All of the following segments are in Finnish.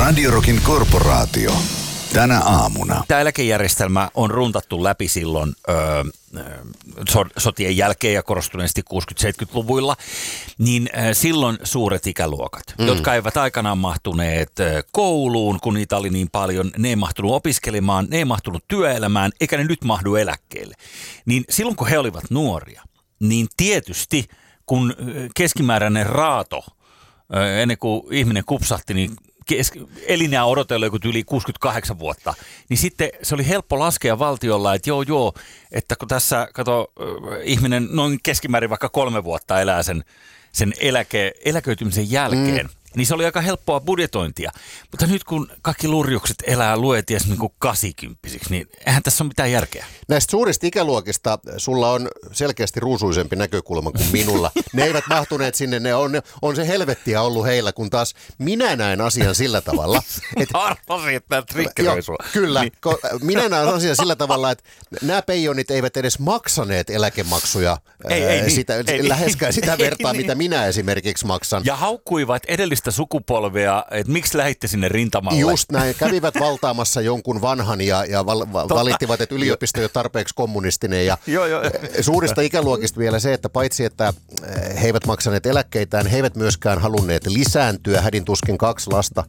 Radio Rockin korporaatio. Tänä aamuna. Tämä eläkejärjestelmä on runtattu läpi silloin sotien jälkeen ja korostuneesti 60-70-luvuilla, niin silloin suuret ikäluokat, jotka eivät aikanaan mahtuneet kouluun, kun niitä oli niin paljon, ne ei mahtunut opiskelemaan, ne ei mahtunut työelämään, eikä ne nyt mahdu eläkkeelle. Niin silloin kun he olivat nuoria, niin tietysti kun keskimääräinen raato, ennen kuin ihminen kupsahti, niin elinjää odotella joku yli 68 vuotta, niin sitten se oli helppo laskea valtiolla, että joo, että kun tässä, ihminen noin keskimäärin vaikka 3 vuotta elää sen eläköitymisen jälkeen, niin se oli aika helppoa budjetointia. Mutta nyt kun kaikki lurjukset elää lueties niin kuin 80-vuotiaiksi, niin eihän tässä ole mitään järkeä. Näistä suurista ikäluokista sulla on selkeästi ruusuisempi näkökulma kuin minulla. Ne eivät mahtuneet sinne, on se helvettiä ollut heillä, kun taas minä näen asian sillä tavalla. Arvasin, että nämä triggeröi sua. Kyllä, minä näen asian sillä tavalla, että nämä peijonit eivät edes maksaneet eläkemaksuja läheskään sitä vertaa, mitä minä esimerkiksi maksan. Ja haukkuivat edellistä sukupolvea, että miksi lähditte sinne rintamalle? Just näin, kävivät valtaamassa jonkun vanhan ja valittivat, että yliopisto ei ole tarpeeksi kommunistinen. Ja suurista ikäluokista vielä se, että paitsi että he eivät maksaneet eläkkeitään, he eivät myöskään halunneet lisääntyä, hädin tuskin 2 lasta.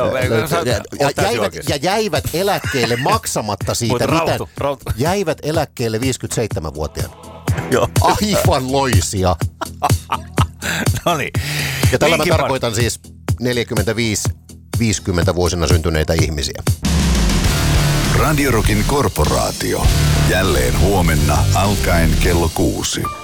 Ja jäivät eläkkeelle maksamatta siitä. Jäivät eläkkeelle 57-vuotiaana. Aivan loisia. No niin. Ja tällä mä tarkoitan siis 45-50 vuosina syntyneitä ihmisiä. Radio Rockin korporaatio. Jälleen huomenna alkaen kello 6.